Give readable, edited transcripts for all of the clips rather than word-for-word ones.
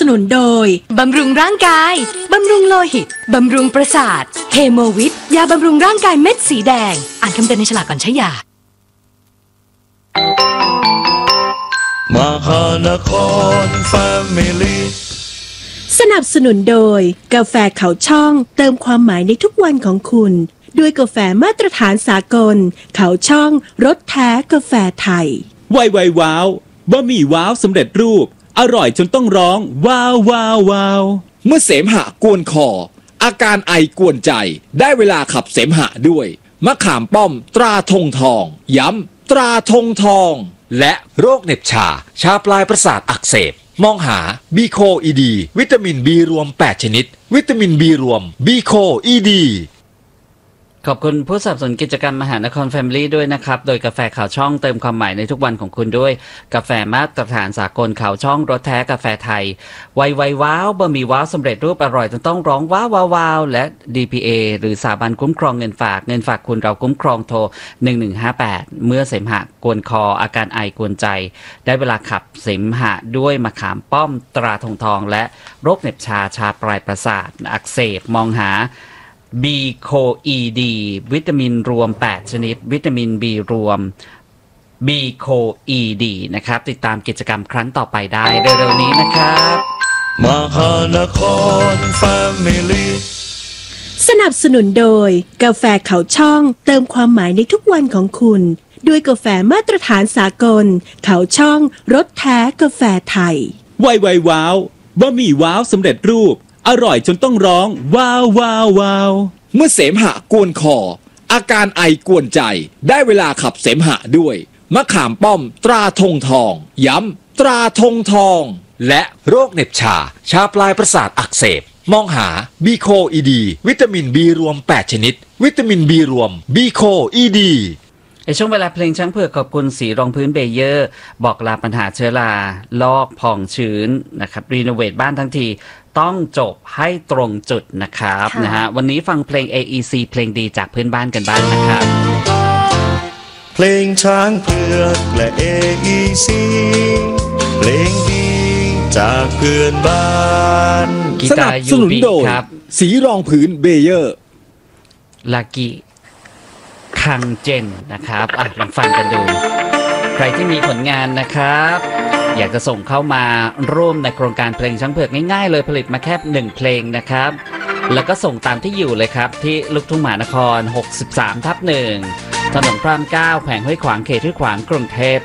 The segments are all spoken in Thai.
นุนโดยบำรุงร่างกายบำรุงโลหิตบำรุงประสาทเฮโมวิทยาบำรุงร่างกายเม็ดสีแดงอ่านคำเตือนในฉลากก่อนใช้ยามหานครแฟมิลี่สนับสนุนโดยกาแฟเขาช่องเติมความหมายในทุกวันของคุณด้วยกาแฟมาตรฐานสากลเขาช่องรสแท้กาแฟไทยไวว้าวบะหมี่ว้าวสำเร็จรูปอร่อยจนต้องร้องว้าวว้าวว้าวเมื่อเสมหะกวนคออาการไอกวนใจได้เวลาขับเสมหะด้วยมะขามป้อมตราธงทองย้ำตราธงทองและโรคเหน็บชาปลายประสาทอักเสบมองหาบีโคอีดีวิตามินบีรวม8ชนิดวิตามินบีรวมบีโคอีดีขอบคุณผู้สนับสนุนกิจกรรมมหานครแฟมิลี่ด้วยนะครับโดยกาแฟข่าวช่องเติมความหมายในทุกวันของคุณด้วยกาแฟมาตรฐานสากลข่าวช่องรสแท้กาแฟไทยไวว้าวบะหมี่ว้าวสำเร็จรูปอร่อยจนต้องร้องว้าวว้าวและ DPA หรือสถาบันคุ้มครองเงินฝากคุณเราคุ้มครองโทร1158เมื่อเสมหะกวนคออาการไอกวนใจได้เวลาขับเสมหะด้วยมะขามป้อมตราธงทองและโรคเหน็บชาปลายประสาทอักเสบมองหาบีโคอีดีวิตามินรวม8ชนิดวิตามินบีรวมบีโคอีดีนะครับติดตามกิจกรรมครั้งต่อไปได้เร็วๆนี้นะครับมหานครแฟมิลี่สนับสนุนโดยกาแฟเขาช่องเติมความหมายในทุกวันของคุณด้วยกาแฟมาตรฐานสากลเขาช่องรสแท้กาแฟไทยไวว้าวบะหมี่ว้าวสำเร็จรูปอร่อยจนต้องร้องว้าวว้าวว้าวเมื่อเสมหะกวนคออาการไอกวนใจได้เวลาขับเสมหะด้วยมะขามป้อมตราธงทองย้ำตราธงทองและโรคเหน็บชาปลายประสาทอักเสบมองหาบีโคอีดีวิตามินบีรวม8ชนิดวิตามินบีรวมบีโคอีดีในช่วงเวลาเพลงช้างเผือกขอบคุณสีรองพื้นเบเยอร์บอกลาปัญหาเชื้อราลอกผ่องชื้นนะครับรีโนเวทบ้านทั้งทีต้องจบให้ตรงจุดนะครับนะฮะวันนี้ฟังเพลง AEC เพลงดีจากเพื่อนบ้านกันบ้างนะครับเพลงช้างเผือกและ AEC เพลงดีจากเพื่อนบ้านกีตาร์ยูบีครับสีรองพื้นเบเยอร์ลากิคังเจนนะครับลองฟังกันดูใครที่มีผลงานนะครับอยากจะส่งเข้ามาร่วมในโครงการเพลงช้างเผือกง่ายๆเลยผลิตมาแค่1เพลงนะครับแล้วก็ส่งตามที่อยู่เลยครับที่ลูกทุ่งมหานคร 63/1 ถนนพระราม 9 แขวงห้วยขวางเขตห้วยขวางกรุงเทพ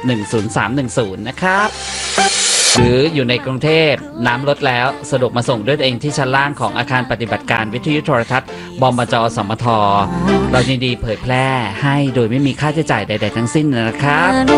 10310นะครับหรืออยู่ในกรุงเทพน้ำลดแล้วสะดวกมาส่งด้วยตัวเองที่ชั้นล่างของอาคารปฏิบัติการวิทยุโทรทัศน์บมจ.สมท.เรายินดีเผยแพร่ให้โดยไม่มีค่าใช้จ่ายใดๆทั้งสิ้นนะครับ